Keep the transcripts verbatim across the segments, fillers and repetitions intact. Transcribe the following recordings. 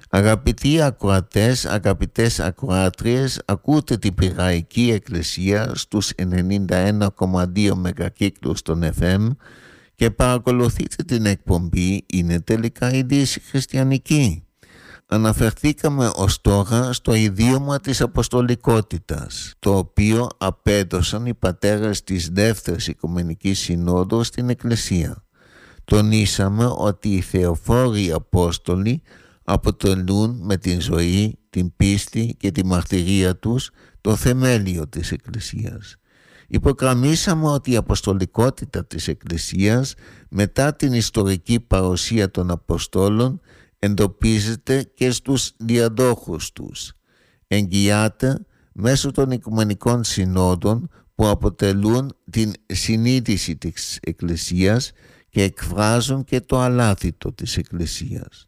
Αγαπητοί ακροατές, αγαπητές ακροάτριες, ακούτε την Πυραϊκή Εκκλησία στους ενενήντα ένα κόμμα δύο μεγακύκλους των εφ εμ και παρακολουθείτε την εκπομπή «Είναι τελικά η Δύση χριστιανική». Αναφερθήκαμε ως τώρα στο ιδίωμα της Αποστολικότητας, το οποίο απέδωσαν οι πατέρες της Δεύτερης Οικουμενικής Συνόδου στην Εκκλησία. Τονίσαμε ότι οι θεοφόροι Απόστολοι αποτελούν με την ζωή, την πίστη και τη μαρτυρία τους το θεμέλιο της Εκκλησίας. Υπογραμμίσαμε ότι η αποστολικότητα της Εκκλησίας μετά την ιστορική παρουσία των Αποστόλων εντοπίζεται και στους διαδόχους τους. Εγγυάται μέσω των Οικουμενικών Συνόδων που αποτελούν την συνείδηση της Εκκλησίας και εκφράζουν και το αλάθητο της Εκκλησίας.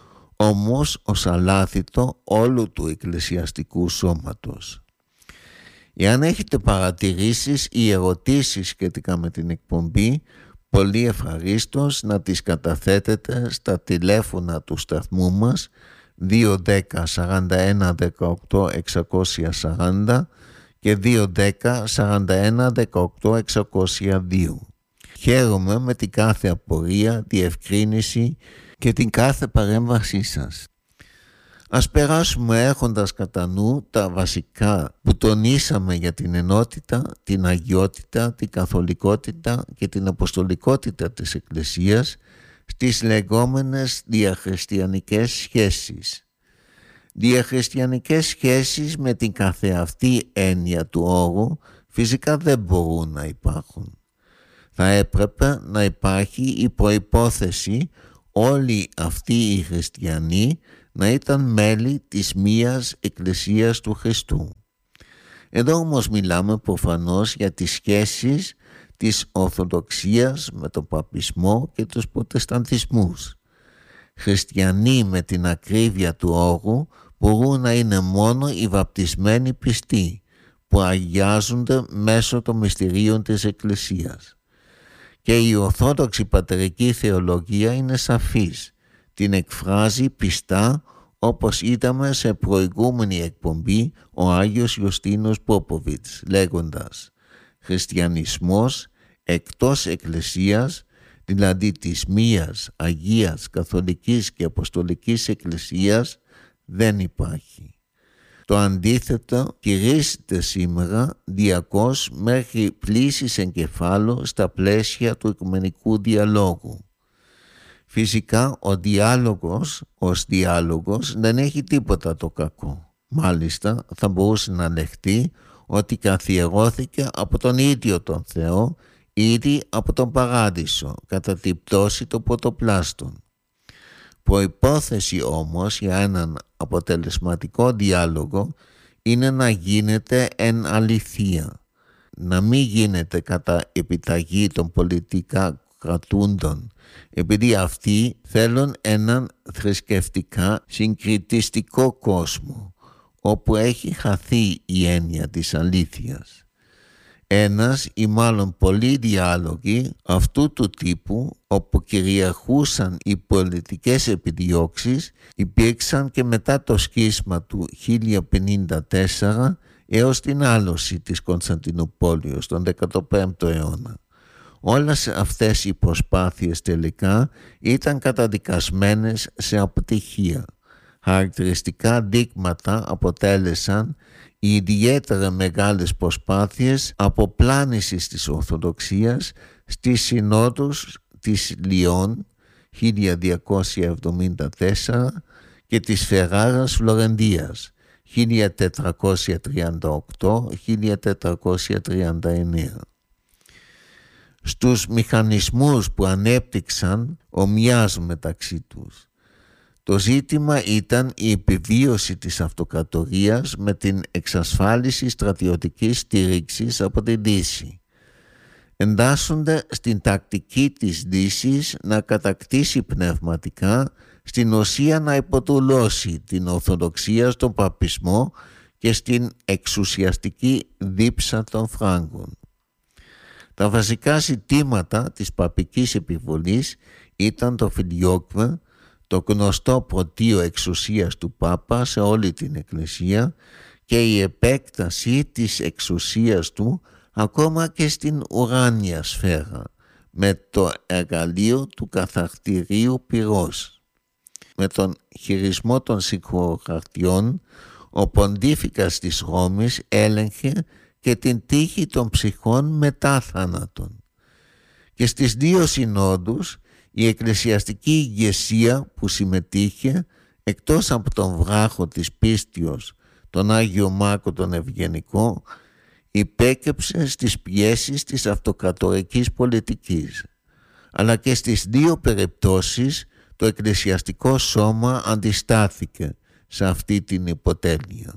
Όμως ως αλάθητο όλου του εκκλησιαστικού σώματος. Εάν έχετε παρατηρήσεις ή ερωτήσεις σχετικά με την εκπομπή, πολύ ευχαρίστως να τις καταθέτετε στα τηλέφωνα του σταθμού μας δύο δέκα σαράντα ένα δεκαοκτώ εξακόσια σαράντα και δύο δέκα σαράντα ένα δεκαοκτώ εξακόσια δύο. Χαίρομαι με την κάθε απορία, διευκρίνηση και την κάθε παρέμβασή σας. Ας περάσουμε έχοντας κατά νου τα βασικά που τονίσαμε για την ενότητα, την αγιότητα, την καθολικότητα και την αποστολικότητα της Εκκλησίας στις λεγόμενες διαχριστιανικές σχέσεις. Διαχριστιανικές σχέσεις με την καθεαυτή έννοια του όρου φυσικά δεν μπορούν να υπάρχουν. Θα έπρεπε να υπάρχει η προϋπόθεση όλοι αυτοί οι χριστιανοί να ήταν μέλη της μίας Εκκλησίας του Χριστού. Εδώ όμως μιλάμε προφανώς για τις σχέσεις της Ορθοδοξίας με τον Παπισμό και τους Προτεσταντισμούς. Χριστιανοί με την ακρίβεια του όρου μπορούν να είναι μόνο οι βαπτισμένοι πιστοί που αγιάζονται μέσω των μυστηρίων της Εκκλησίας. Και η Ορθόδοξη Πατερική Θεολογία είναι σαφής. Την εκφράζει πιστά, όπως είδαμε σε προηγούμενη εκπομπή ο Άγιος Ιωστίνος Πόποβιτς, λέγοντας «Χριστιανισμός εκτός Εκκλησίας, δηλαδή της μίας, Αγίας, Καθολικής και Αποστολικής Εκκλησίας, δεν υπάρχει». Το αντίθετο κηρύσσεται σήμερα διαρκώς μέχρι πλύσης εγκεφάλου στα πλαίσια του οικουμενικού διαλόγου. Φυσικά ο διάλογος ως διάλογος δεν έχει τίποτα το κακό. Μάλιστα θα μπορούσε να λεχτεί ότι καθιερώθηκε από τον ίδιο τον Θεό ήδη από τον Παράδεισο κατά την πτώση των πρωτοπλάστων. Προϋπόθεση όμως για έναν αποτελεσματικό διάλογο είναι να γίνεται εν αληθεία, να μην γίνεται κατά επιταγή των πολιτικά κρατούντων, επειδή αυτοί θέλουν έναν θρησκευτικά συγκριτιστικό κόσμο, όπου έχει χαθεί η έννοια της αλήθειας. Ένας ή μάλλον πολλοί διάλογοι αυτού του τύπου, όπου κυριαρχούσαν οι πολιτικές επιδιώξεις, υπήρξαν και μετά το σχίσμα του χίλια πενήντα τέσσερα έως την άλωση της Κωνσταντινούπολης τον δεκαπέμπτο αιώνα. Όλες αυτές οι προσπάθειες τελικά ήταν καταδικασμένες σε αποτυχία. Χαρακτηριστικά δείγματα αποτέλεσαν οι ιδιαίτερα μεγάλες προσπάθειες αποπλάνησης της Ορθοδοξίας στις συνόδους της Λιών χίλια διακόσια εβδομήντα τέσσερα και της Φεράρας Φλωρεντίας χίλια τετρακόσια τριάντα οκτώ με χίλια τετρακόσια τριάντα εννέα. Στους μηχανισμούς που ανέπτυξαν ομοιάζουν μεταξύ τους. Το ζήτημα ήταν η επιβίωση της αυτοκρατορίας με την εξασφάλιση στρατιωτικής στήριξης από την Δύση. Εντάσσονται στην τακτική της Δύσης να κατακτήσει πνευματικά, στην ουσία να υποτουλώσει την Ορθοδοξία στον Παπισμό και στην εξουσιαστική δίψα των Φράγκων. Τα βασικά ζητήματα της παπικής επιβολής ήταν το φιλιόκμε, το γνωστό πρωτείο εξουσίας του Πάπα σε όλη την Εκκλησία και η επέκταση της εξουσίας του ακόμα και στην ουράνια σφαίρα με το εργαλείο του καθαρτηρίου πυρός. Με τον χειρισμό των συγχωραρτιών, ο Ποντίφικας της Ρώμης έλεγχε και την τύχη των ψυχών μετά θάνατον. Και στις δύο συνόδους η εκκλησιαστική ηγεσία που συμμετείχε, εκτός από τον βράχο της πίστεως, τον Άγιο Μάρκο τον Ευγενικό, υπέκεψε στις πιέσεις της αυτοκρατορικής πολιτικής. Αλλά και στις δύο περιπτώσεις το εκκλησιαστικό σώμα αντιστάθηκε σε αυτή την υποτέλεια.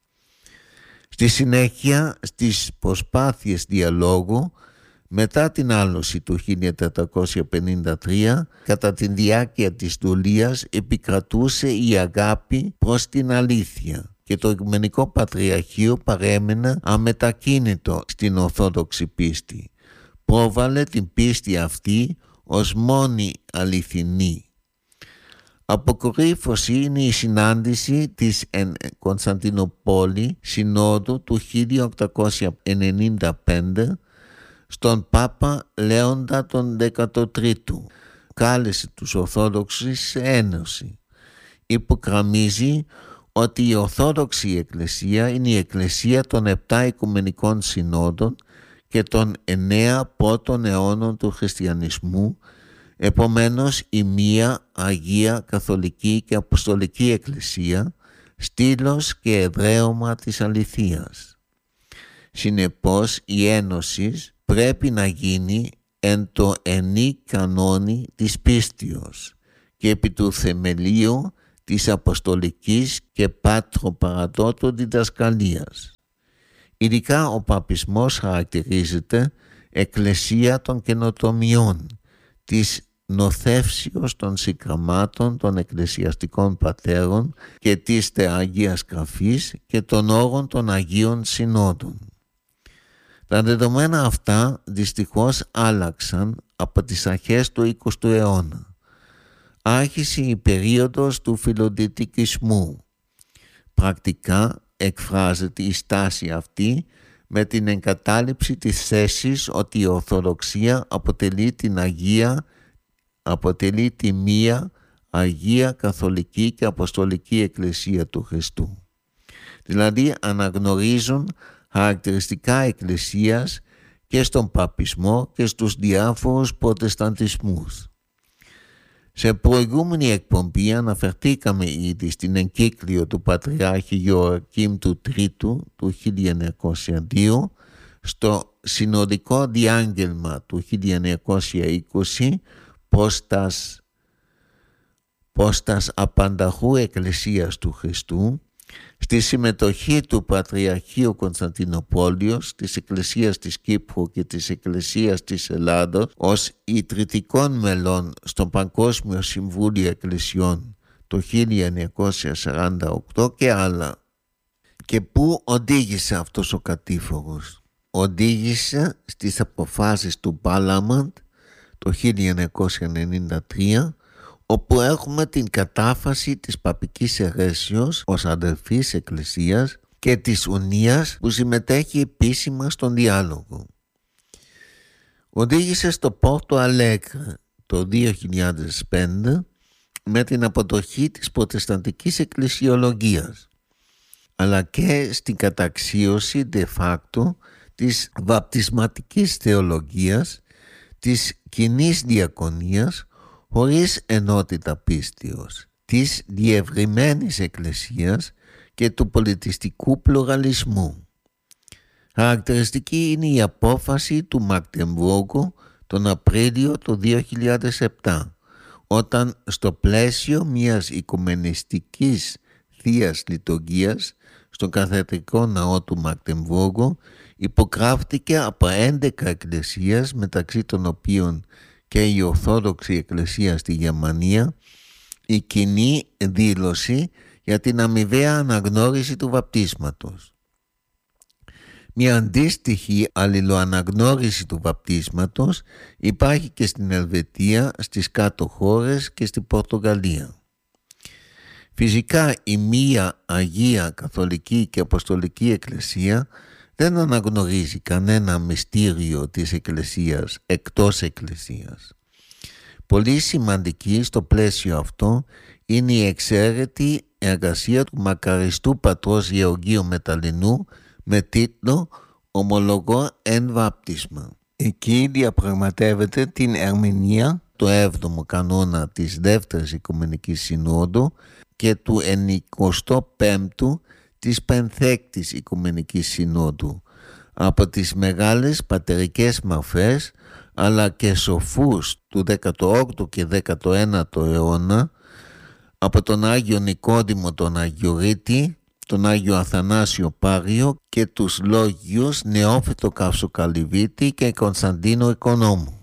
Στη συνέχεια, στις προσπάθειες διαλόγου, μετά την άλωση του χίλια τετρακόσια πενήντα τρία, κατά τη διάρκεια της δουλείας επικρατούσε η αγάπη προς την αλήθεια και το Οικουμενικό Πατριαρχείο παρέμενε αμετακίνητο στην Ορθόδοξη πίστη. Πρόβαλε την πίστη αυτή ως μόνη αληθινή. Αποκορύφωση είναι η συνάντηση της εν Κωνσταντινούπολη Συνόδου του χίλια οκτακόσια ενενήντα πέντε στον Πάπα Λέοντα τον δέκατο τρίτο. Κάλεσε τους Ορθόδοξους σε ένωση. Υπογραμμίζει ότι η Ορθόδοξη Εκκλησία είναι η Εκκλησία των επτά Οικουμενικών Συνόδων και των εννέα πρώτων αιώνων του χριστιανισμού, επομένως η μία Αγία Καθολική και Αποστολική Εκκλησία, στήλος και εδραίωμα της αληθείας. Συνεπώς η ένωση πρέπει να γίνει εν το ενή κανόνι της πίστεως και επί του θεμελίου της αποστολικής και πατροπαρατώτου διδασκαλίας. Ειδικά ο παπισμός χαρακτηρίζεται εκκλησία των καινοτομιών, της νοθεύσεως των συγγραμμάτων των εκκλησιαστικών πατέρων και της Αγίας Γραφής και των όρων των Αγίων Συνόδων. Τα δεδομένα αυτά δυστυχώς άλλαξαν από τις αρχές του εικοστού αιώνα. Άρχισε η περίοδος του φιλοδυτικισμού. Πρακτικά εκφράζεται η στάση αυτή με την εγκατάλειψη της θέσης ότι η Ορθοδοξία αποτελεί την Αγία, αποτελεί τη μία Αγία Καθολική και Αποστολική Εκκλησία του Χριστού. Δηλαδή αναγνωρίζουν χαρακτηριστικά εκκλησίας και στον παπισμό και στους διάφορους προτεσταντισμούς. Σε προηγούμενη εκπομπή αναφερθήκαμε ήδη στην εγκύκλιο του Πατριάρχη Ιωακήμ του Τρίτου του χίλια εννιακόσια δύο, στο συνοδικό διάγγελμα του χίλια εννιακόσια είκοσι προς τας, προς τας απανταχού Εκκλησίας του Χριστού, στη συμμετοχή του Πατριαρχείου Κωνσταντινούπολεως, της Εκκλησίας της Κύπρου και της Εκκλησίας της Ελλάδος ως ιδρυτικών μελών στο Παγκόσμιο Συμβούλιο Εκκλησιών το χίλια εννιακόσια σαράντα οκτώ και άλλα. Και πού οδήγησε αυτός ο κατήφορος? Οδήγησε στις αποφάσεις του Πάρλαμαντ το χίλια εννιακόσια ενενήντα τρία, όπου έχουμε την κατάφαση της παπικής αιρέσεως ως αδελφής εκκλησίας και της Ουνίας που συμμετέχει επίσημα στον διάλογο. Οδήγησε στο Πόρτο Αλέγκρε το δύο χιλιάδες πέντε με την αποδοχή της προτεσταντικής εκκλησιολογίας, αλλά και στην καταξίωση de facto της βαπτισματικής θεολογίας, της κοινής διακονίας χωρίς ενότητα πίστεως, της διευρυμένης εκκλησίας και του πολιτιστικού πλουραλισμού. Χαρακτηριστική είναι η απόφαση του Μαγδεμβούργου τον Απρίλιο του δύο χιλιάδες επτά, όταν στο πλαίσιο μιας οικουμενιστικής θείας λειτουργίας στον καθεδρικό ναό του Μαγδεμβούργου υπογράφτηκε από έντεκα εκκλησίες, μεταξύ των οποίων και η Ορθόδοξη Εκκλησία στη Γερμανία, η κοινή δήλωση για την αμοιβαία αναγνώριση του βαπτίσματος. Μια αντίστοιχη αλληλοαναγνώριση του βαπτίσματος υπάρχει και στην Ελβετία, στις κάτω χώρες και στην Πορτογαλία. Φυσικά η μία Αγία Καθολική και Αποστολική Εκκλησία δεν αναγνωρίζει κανένα μυστήριο της Εκκλησίας εκτός Εκκλησίας. Πολύ σημαντική στο πλαίσιο αυτό είναι η εξαίρετη εργασία του μακαριστού πατρός Γεωργίου Μεταλλινού με τίτλο «Ομολογώ εν βάπτισμα». Εκεί διαπραγματεύεται την ερμηνεία του έβδομου κανόνα της Δεύτερης Οικουμενικής Συνόδου και του ενικοστού πέμπτου της Πενθέκτης Οικουμενικής Συνόδου από τις μεγάλες πατερικές μορφές αλλά και σοφούς του δέκατου όγδοου και δέκατου ένατου αιώνα, από τον Άγιο Νικόδημο τον Αγιορείτη, τον Άγιο Αθανάσιο Πάριο και τους λόγιους Νεόφυτο Καυσοκαλυβίτη και Κωνσταντίνο Οικονόμου.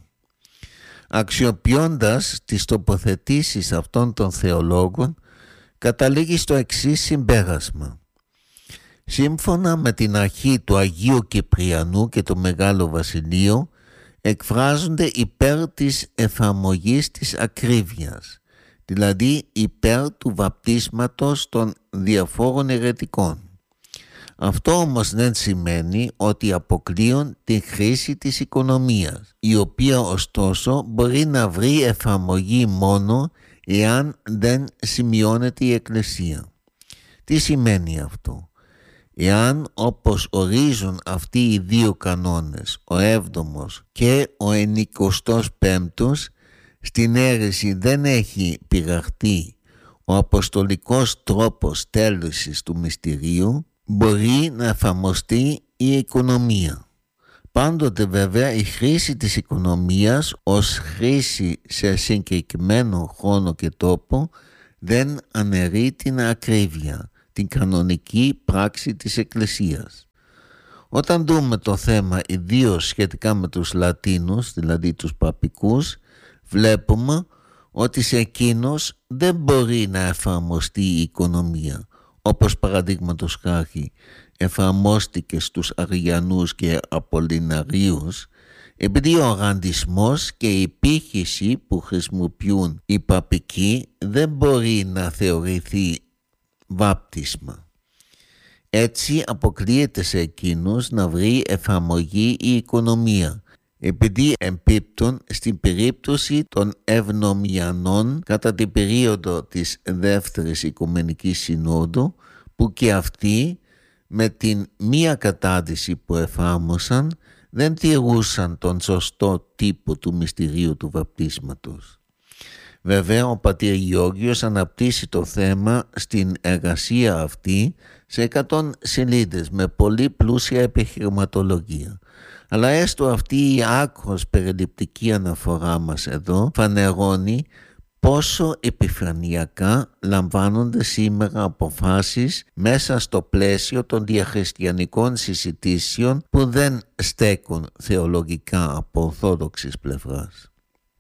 Αξιοποιώντας τις τοποθετήσεις αυτών των θεολόγων, καταλήγει στο εξής συμπέρασμα. Σύμφωνα με την αρχή του Αγίου Κυπριανού και του Μεγάλου Βασιλείου, εκφράζονται υπέρ της εφαρμογής της ακρίβειας, δηλαδή υπέρ του βαπτίσματος των διαφόρων αιρετικών. Αυτό όμως δεν σημαίνει ότι αποκλείουν τη χρήση της οικονομίας, η οποία ωστόσο μπορεί να βρει εφαρμογή μόνο εάν δεν σημειώνεται η Εκκλησία. Τι σημαίνει αυτό? Εάν, όπως ορίζουν αυτοί οι δύο κανόνες, ο έβδομος και ο ενικοστός πέμπτος, στην αίρεση δεν έχει πειραχτεί ο αποστολικός τρόπος τέλουσης του μυστηρίου, μπορεί να εφαρμοστεί η οικονομία. Πάντοτε βέβαια η χρήση της οικονομίας ως χρήση σε συγκεκριμένο χρόνο και τόπο δεν αναιρεί την ακρίβεια, την κανονική πράξη της Εκκλησίας. Όταν δούμε το θέμα ιδίως σχετικά με τους Λατίνους, δηλαδή τους παπικούς, βλέπουμε ότι σε εκείνους δεν μπορεί να εφαρμοστεί η οικονομία, όπως παραδείγματος χάρη εφαρμόστηκε στους Αριανούς και Απολυναρίους, επειδή ο ραντισμός και η πήχηση που χρησιμοποιούν οι παπικοί δεν μπορεί να θεωρηθεί βάπτισμα. Έτσι αποκλείεται σε εκείνους να βρει εφαρμογή η οικονομία, επειδή εμπίπτουν στην περίπτωση των Ευνομιανών κατά την περίοδο της Δεύτερης Οικουμενικής Συνόδου, που και αυτοί με την μία κατάδυση που εφάρμοσαν δεν τηρούσαν τον σωστό τύπο του μυστηρίου του βαπτίσματος. Βέβαια ο πατήρ Γεώργιος αναπτύσσει το θέμα στην εργασία αυτή σε εκατό σελίδες με πολύ πλούσια επιχειρηματολογία. Αλλά έστω αυτή η άκρως περιληπτική αναφορά μας εδώ φανερώνει πόσο επιφανειακά λαμβάνονται σήμερα αποφάσεις μέσα στο πλαίσιο των διαχριστιανικών συζητήσεων που δεν στέκουν θεολογικά από ορθόδοξης πλευράς.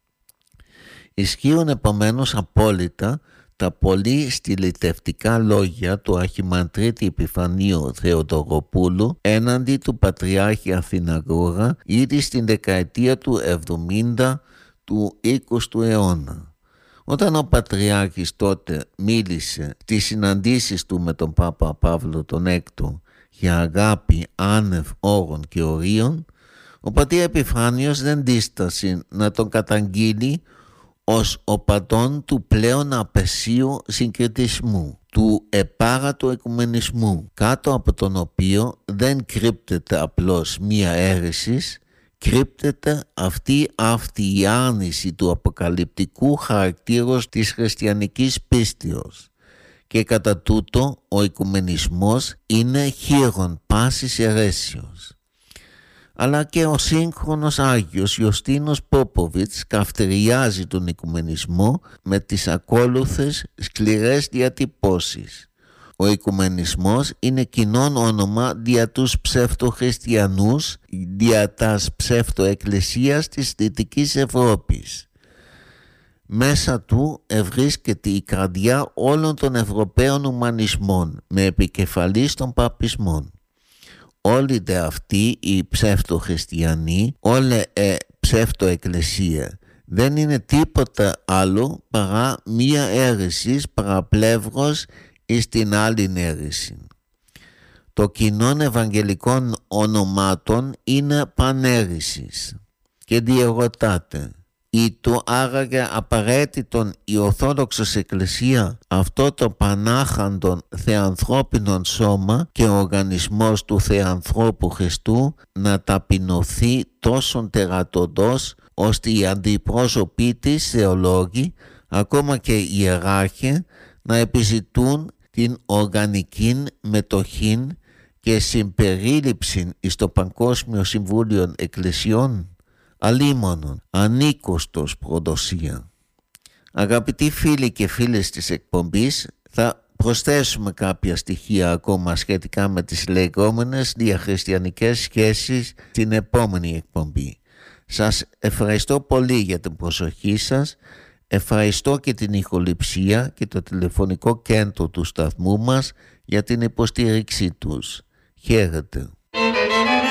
Ισχύουν επομένως απόλυτα τα πολύ στιλιτευτικά λόγια του Αρχιμανδρίτη Επιφανίου Θεοδωροπούλου έναντι του Πατριάρχη Αθηναγόρα ήδη στην δεκαετία του εβδομήντα του εικοστού αιώνα. Όταν ο Πατριάρχης τότε μίλησε στις συναντήσεις του με τον Πάπα Παύλο τον Έκτο για αγάπη άνευ όρων και ορίων, ο πατήρ Επιφάνιος δεν δίστασε να τον καταγγείλει ως οπαδόν του πλέον απεσίου συγκριτισμού, του επάρατου οικουμενισμού, κάτω από τον οποίο δεν κρύπτεται απλώς μία αίρεση, κρύπτεται αυτή, αυτή η άρνηση του αποκαλυπτικού χαρακτήρος της χριστιανικής πίστεως, και κατά τούτο ο οικουμενισμός είναι χείρον πάσης αιρέσεως. Αλλά και ο σύγχρονος Άγιος Ιωστίνος Πόποβιτς καυτηριάζει τον οικουμενισμό με τις ακόλουθες σκληρές διατυπώσεις. Ο οικουμενισμός είναι κοινόν όνομα δια τους ψευτοχριστιανούς, δια τας ψευτοεκκλησίας της Δυτικής Ευρώπης. Μέσα του ευρίσκεται η καρδιά όλων των Ευρωπαίων ουμανισμών, με επικεφαλής των παπισμών. Όλοι δε αυτοί οι ψευτοχριστιανοί, όλε ε ψευτοεκκλησία, δεν είναι τίποτα άλλο παρά μία αίρεση παραπλεύρος εις την άλλη αίρεση. Το κοινών ευαγγελικών ονομάτων είναι πανέρησης και διερωτάται, ή το άραγε απαραίτητον η Ορθόδοξος Εκκλησία αυτό το πανάχαντον θεανθρώπινον σώμα και ο οργανισμός του Θεανθρώπου Χριστού να ταπεινωθεί τόσον τερατωδώς ώστε οι αντιπρόσωποι της θεολόγοι, ακόμα και οι ιεράρχοι, να επιζητούν την οργανική μετοχή και συμπερίληψη εις το Παγκόσμιο Συμβούλιο Εκκλησιών, αλίμονον, ανήκωστος προδοσία. Αγαπητοί φίλοι και φίλες της εκπομπής, θα προσθέσουμε κάποια στοιχεία ακόμα σχετικά με τις λεγόμενες διαχριστιανικές σχέσεις στην επόμενη εκπομπή. Σας ευχαριστώ πολύ για την προσοχή σας. Ευχαριστώ και την ηχοληψία και το τηλεφωνικό κέντρο του σταθμού μας για την υποστήριξή τους. Χαίρετε.